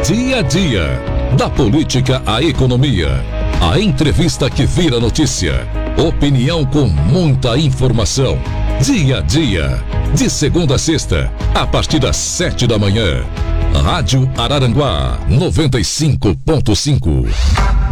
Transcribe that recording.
Dia a dia, da política à economia, a entrevista que vira notícia, opinião com muita informação. Dia a dia, de segunda a sexta, a partir das 7 da manhã. Rádio Araranguá 95.5.